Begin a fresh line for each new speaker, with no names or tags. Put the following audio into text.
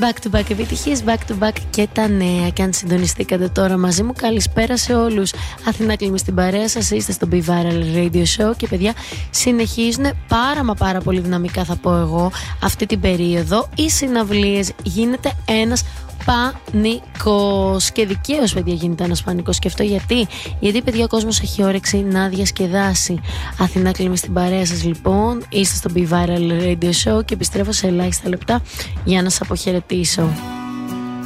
Back to back επιτυχίες, back to back και τα νέα. Και αν συντονιστήκατε τώρα μαζί μου, καλησπέρα σε όλους. Αθηνά Κλίμη στην παρέα σας, είστε στο Be Viral Radio Show. Και παιδιά, συνεχίζουν πάρα πολύ δυναμικά, θα πω εγώ, αυτή την περίοδο. Οι συναυλίες, γίνεται ένας πανικός. Και δικαίως, παιδιά, γίνεται ένας πανικός. Και αυτό γιατί παιδιά, ο κόσμος έχει όρεξη να διασκεδάσει. Αθηνά Κλίμη στην παρέα σας, λοιπόν. Είστε στο Be Viral Radio Show και επιστρέφω σε ελάχιστα λεπτά για να σας αποχαιρετήσω.